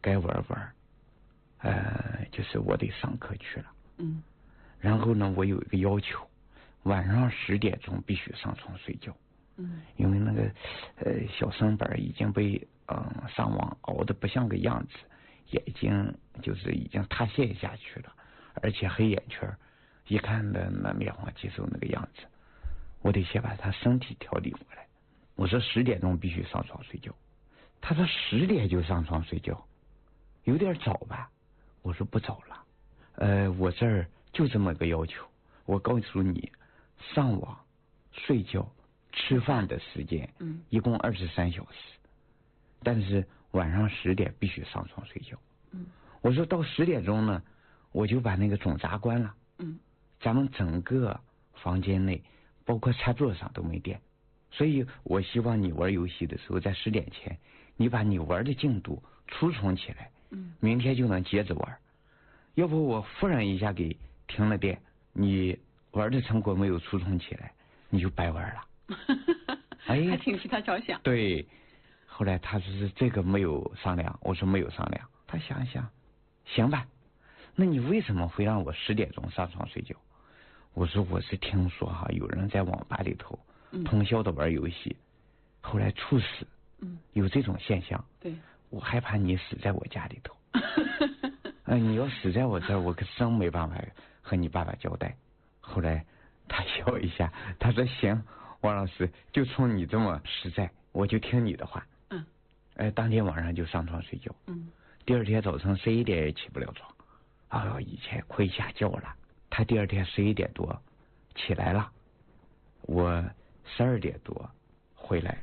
该玩，就是我得上课去了。然后呢，我有一个要求，晚上10点钟必须上床睡觉。因为那个小身板已经被上网熬得不像个样子，眼睛已经塌陷下去了，而且黑眼圈，一看的那面黄肌瘦那个样子，我得先把他身体调理过来。我说10点钟必须上床睡觉，他说10点就上床睡觉，有点早吧？我说不早了，我这儿就这么个要求，我告诉你，上网、睡觉、吃饭的时间，一共23小时，但是晚上10点必须上床睡觉。我说到10点钟呢，我就把那个总闸关了。咱们整个房间内，包括餐桌上都没电，所以我希望你玩游戏的时候，在10点前，你把你玩的进度储存起来，明天就能接着玩。要不我忽然一下给停了电，你玩的成果没有储存起来，你就白玩了。哎， 还挺替他着想。 对，后来他说是这个没有商量，我说没有商量。他想想，行吧，那你为什么会让我10点钟上床睡觉？我说我是听说有人在网吧里头通宵的玩游戏，后来猝死，有这种现象。 对， 我害怕你死在我家里头。你要死在我这儿，我可真没办法和你爸爸交代。后来他笑一下，他说行，王老师，就冲你这么实在，我就听你的话。当天晚上就上床睡觉。第二天早晨11点也起不了床。以前亏下觉了。他第二天11点多起来了，我12点多回来，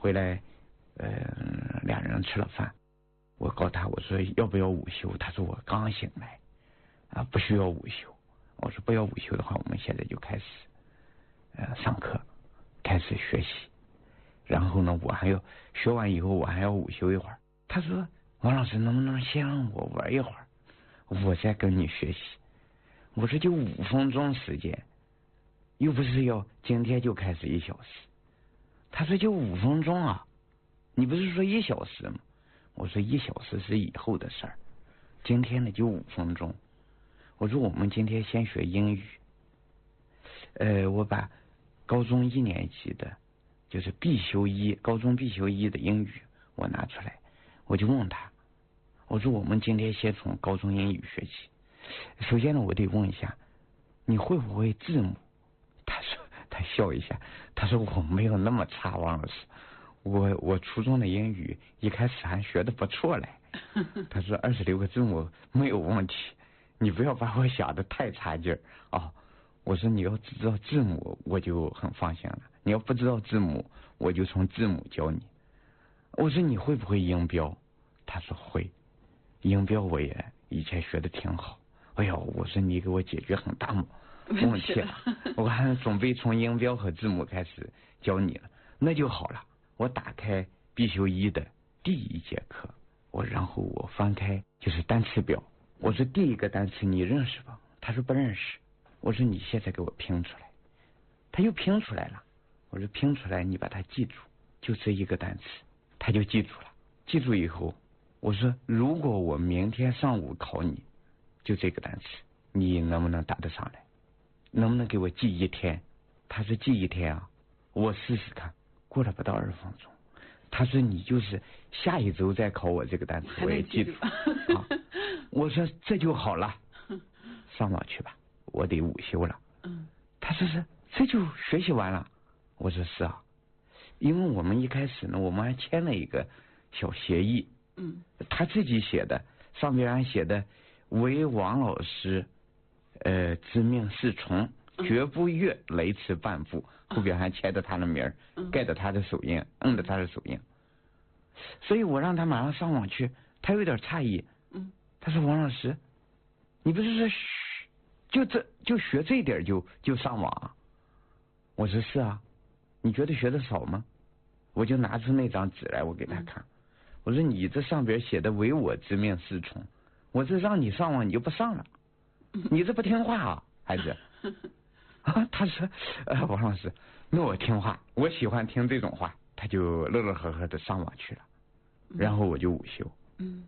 两人吃了饭。我告他，我说要不要午休？他说我刚醒来，不需要午休。我说不要午休的话，我们现在就开始上课，开始学习。然后呢，我还要学完以后，我还要午休一会儿。他说王老师，能不能先让我玩一会儿，我再跟你学习？我说就5分钟时间，又不是要今天就开始1小时。他说就5分钟啊，你不是说1小时吗？我说1小时是以后的事儿，今天呢就5分钟。我说我们今天先学英语。我把高中1年级的，就是高中必修1的英语我拿出来，我就问他，我说我们今天先从高中英语学起。首先呢，我得问一下你会不会字母？他笑一下，他说我没有那么差，王老师，我初中的英语一开始还学得不错嘞。他说26个字母没有问题，你不要把我想得太差劲儿。我说你要知道字母我就很放心了，你要不知道字母我就从字母教你。我说你会不会音标？他说会，音标我也以前学得挺好。哎呦，我说你给我解决很大问题了，我还准备从音标和字母开始教你了。那就好了，我打开必修1的第1节课，然后我翻开就是单词表。我说第一个单词你认识吧？他说不认识。我说你现在给我拼出来。他又拼出来了。我说拼出来你把它记住，就这一个单词。他就记住了。记住以后，我说如果我明天上午考你，就这个单词，你能不能答得上来？能不能给我记1天？他说记1天啊，我试试看。过了不到2分钟，他说你就是下一周再考我这个单词我也记住。我说这就好了，上网去吧，我得午休了。他说是这就学习完了。我说是啊，因为我们一开始呢，我们还签了一个小协议。他自己写的，上边还写的为王老师之命是从，绝不越雷池半步。后边还签着他的名儿，盖着他的手印，摁着他的手印。所以我让他马上上网去，他有点诧异。他说王老师，你不是说就学这点就上网啊？我说是啊，你觉得学的少吗？我就拿出那张纸来，我给他看。我说你这上边写的唯我之命是从，我这让你上网你就不上了，你这不听话啊，孩子。他说王老师，那我听话，我喜欢听这种话。他就乐乐呵呵的上网去了。然后我就午休。